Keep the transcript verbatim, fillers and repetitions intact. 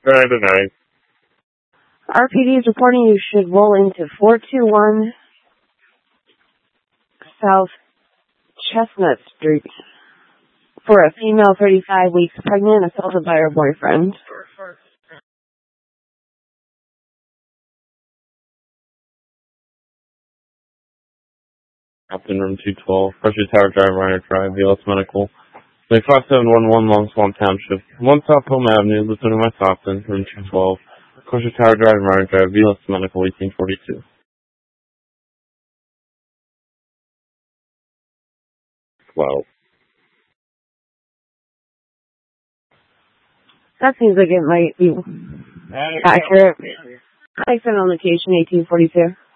nine to nine. R P D is reporting you should roll into four two one South Chestnut Street for a female thirty-five weeks pregnant assaulted by her boyfriend. Captain Room two twelve, Pressure Tower Drive, Reiner Drive, V L S Medical. five seven one one Long Swamp Township. one South Home Avenue, Lieutenant West Austin, Room two twelve. Pressure Tower Drive, Reiner Drive, V L S Medical, eighteen forty-two. twelve. That seems like it might be accurate. I sent on location eighteen forty-two.